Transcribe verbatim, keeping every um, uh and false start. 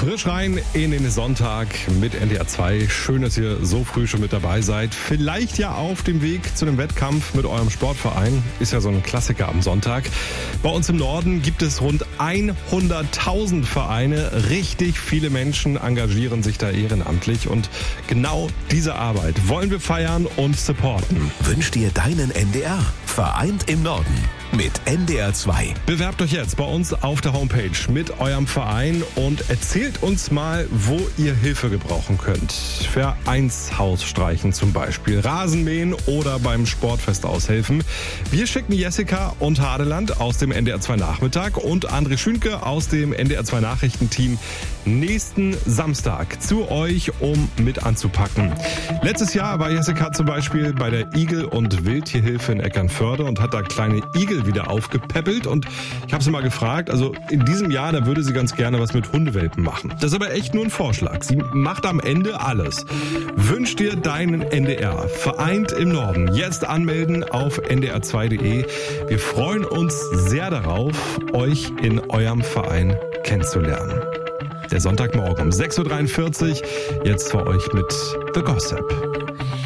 Frisch rein in den Sonntag mit N D R zwei. Schön, dass ihr so früh schon mit dabei seid. Vielleicht ja auf dem Weg zu dem Wettkampf mit eurem Sportverein. Ist ja so ein Klassiker am Sonntag. Bei uns im Norden gibt es rund hunderttausend Vereine. Richtig viele Menschen engagieren sich da ehrenamtlich. Und genau diese Arbeit wollen wir feiern und supporten. Wünsch dir deinen N D R. Vereint im Norden mit N D R zwei. Bewerbt euch jetzt bei uns auf der Homepage mit eurem Verein und erzählt uns mal, wo ihr Hilfe gebrauchen könnt. Vereinshaus streichen zum Beispiel, Rasenmähen oder beim Sportfest aushelfen. Wir schicken Jessica und Hadeland aus dem N D R zwei Nachmittag und André Schünke aus dem N D R zwei Nachrichtenteam nächsten Samstag zu euch, um mit anzupacken. Letztes Jahr war Jessica zum Beispiel bei der Igel- und Wildtierhilfe in Eckernförde und hat da kleine Igel wieder aufgepäppelt. Und ich habe sie mal gefragt, also in diesem Jahr, da würde sie ganz gerne was mit Hundewelpen machen. Das ist aber echt nur ein Vorschlag. Sie macht am Ende alles. Wünsch dir deinen N D R. Vereint im Norden. Jetzt anmelden auf n d r zwei punkt d e. Wir freuen uns sehr darauf, euch in eurem Verein kennenzulernen. Der Sonntagmorgen um sechs Uhr dreiundvierzig. Jetzt für euch mit The Gossip.